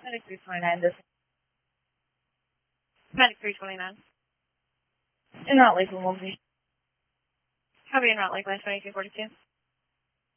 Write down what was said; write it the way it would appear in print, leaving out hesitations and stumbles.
Medic 329, this Medic 329. is not lethal mobility. Copy and route like line 2242.